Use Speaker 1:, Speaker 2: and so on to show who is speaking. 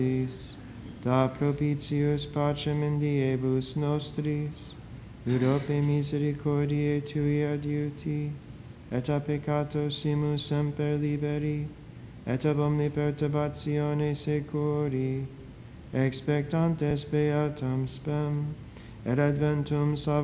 Speaker 1: da propitius pacem in diebus nostris, Europe misericordiae tui adiuti, et a peccatosimus semper liberi, et ab omni perturbatione securi, expectantes beatam spem, et adventum